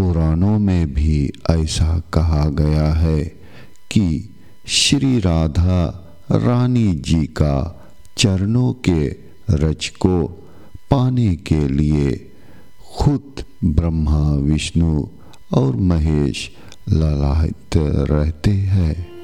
पुराणों में भी ऐसा कहा गया है कि श्री राधा रानी जी का चरणों के रज को पाने के लिए खुद ब्रह्मा, विष्णु और महेश ललायत रहते हैं।